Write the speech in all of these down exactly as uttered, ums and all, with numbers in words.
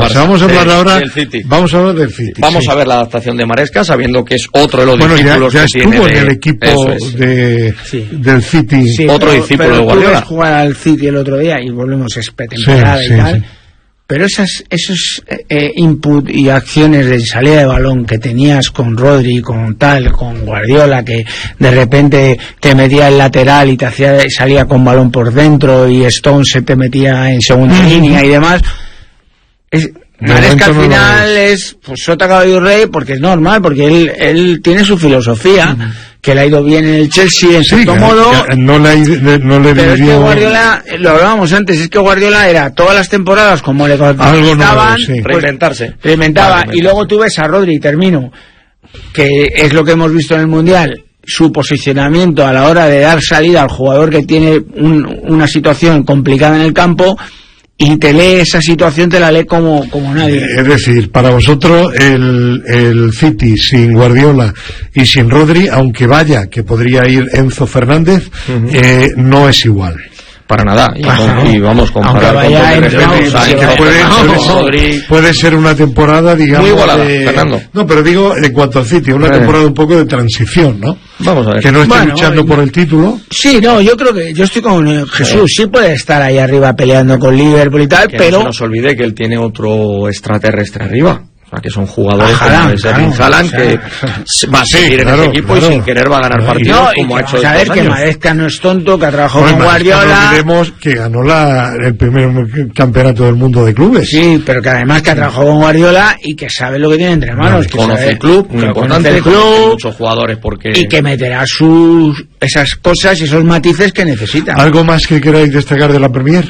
Barça. Vamos a hablar del, ahora del City. Vamos a hablar del City. Vamos sí. a ver la adaptación de Maresca, sabiendo que es otro de los bueno, discípulos ya, ya que tiene. Estuvo de, en el equipo es. de, sí. del City. Sí, otro pero, discípulo pero de Guardiola. Tú ves jugar al City el otro día y volvemos a pretemporada sí, y sí, tal. Sí. Pero esas, esos eh, input y acciones de salida de balón que tenías con Rodri, con tal, con Guardiola, que de repente te metía el lateral y te hacía salía con balón por dentro y Stone se te metía en segunda mm-hmm. línea y demás. Es, Maresca al final no es pues sota caballo rey porque es normal, porque él, él tiene su filosofía. Mm-hmm. Que le ha ido bien en el Chelsea en sí, cierto modo, no le, no le pero es que Guardiola, lo hablábamos antes, es que Guardiola era todas las temporadas como le contestaban, sí. pues, reinventarse, reinventaba, vale, y luego tú ves a Rodri, y termino, que es lo que hemos visto en el Mundial, su posicionamiento a la hora de dar salida al jugador que tiene un, una situación complicada en el campo, y te lee esa situación, te la lee como, como nadie. Es decir, para vosotros el, el City sin Guardiola y sin Rodri, aunque vaya que podría ir Enzo Fernández, uh-huh. eh, no es igual. Para nada, y, con, y vamos a comparar con todo el respeto, o sea, que puede, no, puede, puede ser una temporada, digamos, muy igualada, de, Fernando. No, pero digo, en cuanto al City, una eh. temporada un poco de transición, ¿no? Vamos a ver. Que no esté bueno, luchando y, por el título. Sí, no, yo creo que, yo estoy con eh, Jesús, sí. sí puede estar ahí arriba peleando con Liverpool y tal, que pero... no se nos olvide que él tiene otro extraterrestre arriba. O sea, que son jugadores Haaland, como Erling Haaland, o sea, que va a seguir sí, claro, en ese equipo claro. y sin querer va a ganar partidos no, que como ha hecho estos años. Que Maresca no es tonto, que ha trabajado bueno, con Guardiola. No olvidemos que ganó la, el primer campeonato del mundo de clubes. Sí, pero que además que ha trabajado con Guardiola y que sabe lo que tiene entre manos. Que conoce sabe, el club, muy importante, el club, muchos jugadores porque... Y que meterá sus esas cosas y esos matices que necesita. ¿Algo más que queráis destacar de la Premier?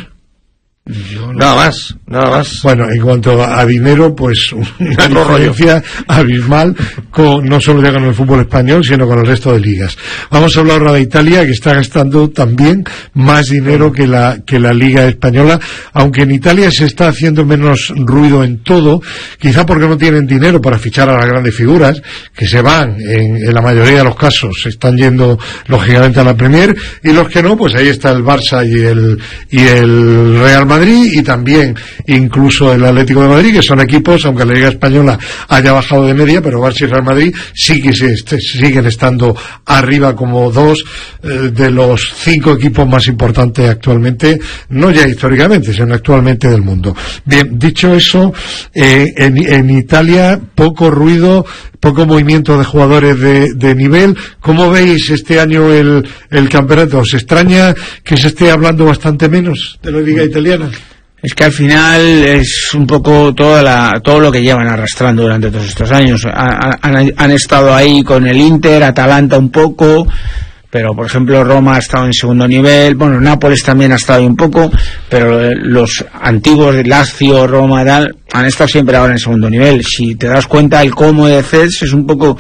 No. Nada más, nada más. Bueno, en cuanto a dinero, pues una diferencia abismal, con, no solo ya con el fútbol español, sino con el resto de ligas. Vamos a hablar ahora de Italia, que está gastando también más dinero que la que la liga española, aunque en Italia se está haciendo menos ruido en todo, quizá porque no tienen dinero para fichar a las grandes figuras, que se van, en, en la mayoría de los casos, se están yendo lógicamente a la Premier, y los que no, pues ahí está el Barça y el, y el Real Madrid, y también incluso el Atlético de Madrid, que son equipos, aunque la Liga Española haya bajado de media, pero Barça y Real Madrid sí que se est- siguen estando arriba como dos eh, de los cinco equipos más importantes actualmente, no ya históricamente, sino actualmente del mundo. Bien, dicho eso, eh, en, en Italia poco ruido, poco movimiento de jugadores de, de nivel. ¿Cómo veis este año el, el campeonato? ¿Os extraña que se esté hablando bastante menos de la liga italiana? Es que al final es un poco toda la, todo lo que llevan arrastrando durante todos estos años. Han, han, han estado ahí con el Inter, Atalanta un poco, pero por ejemplo Roma ha estado en segundo nivel, bueno, Nápoles también ha estado ahí un poco, pero los antiguos de Lazio, Roma, tal, han estado siempre ahora en segundo nivel. Si te das cuenta, el Como de Cels es un poco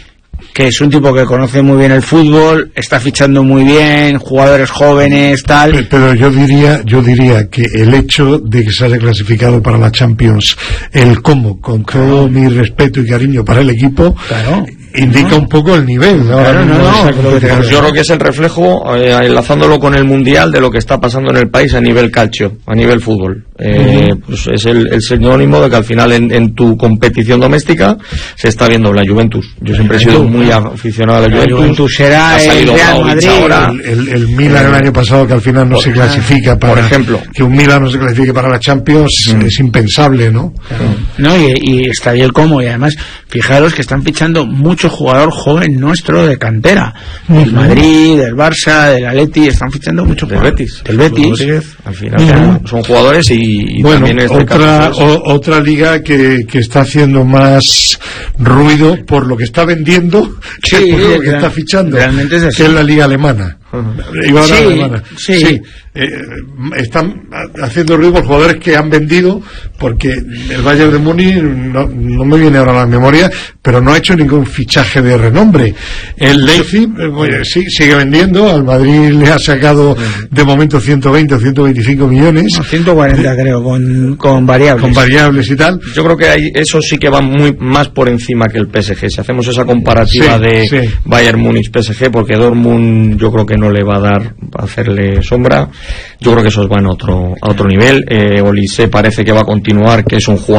que es un tipo que conoce muy bien el fútbol, está fichando muy bien, jugadores jóvenes, tal. Pero yo diría, yo diría que el hecho de que se haya clasificado para la Champions, el Como, con todo mi respeto y cariño para el equipo, claro, indica no. un poco el nivel. ¿no? Claro, no, no, no, pues yo creo que es el reflejo, eh, enlazándolo con el Mundial, de lo que está pasando en el país a nivel calcio, a nivel fútbol. Eh, uh-huh. Pues es el, el sinónimo de que al final en, en tu competición doméstica se está viendo la Juventus. Yo siempre he sido muy aficionado a la Juventus. La Juventus será el Real Madrid. Ahora. El, el, el Milan eh, el año pasado, que al final no por, se clasifica para, por ejemplo, que un Milan no se clasifique para la Champions, mm. es impensable, ¿no? Claro. No, y, y está ahí el Como, y además fijaros que están fichando mucho jugador joven nuestro de cantera, mm. del Madrid, del Barça, del Atleti, están fichando mucho del Betis, del Betis. Al final mm. son jugadores y y bueno, también este otra caso, o, otra liga que, que está haciendo más ruido por lo que está vendiendo que sí, por lo que real, está fichando, realmente es así. Que es la liga alemana. Iba a sí, alemana. sí, sí. Eh, están haciendo ruido los jugadores que han vendido, porque el Bayern de Múnich no, no me viene ahora a la memoria, pero no ha hecho ningún fichaje de renombre. El Leipzig eh, sí, sigue vendiendo, al Madrid le ha sacado de momento ciento veinte o ciento veinticinco millones, no, ciento cuarenta creo, con, con variables con variables y tal. Yo creo que hay, eso sí que va muy más por encima que el P S G, si hacemos esa comparativa sí, de sí. Bayern Múnich P S G, porque Dortmund yo creo que no le va a dar a hacerle sombra. Yo creo que esos van a otro a otro nivel. eh, Olise parece que va a continuar, que es un jugador